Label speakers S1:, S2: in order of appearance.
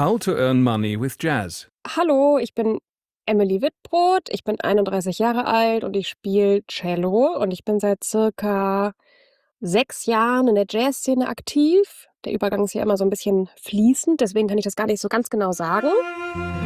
S1: How to Earn Money with Jazz.
S2: Hallo, ich bin Emily Wittbrod, ich bin 31 Jahre alt und ich spiele Cello und ich bin seit circa 6 Jahren in der Jazzszene aktiv. Der Übergang ist ja immer so ein bisschen fließend, deswegen kann ich das gar nicht so ganz genau sagen.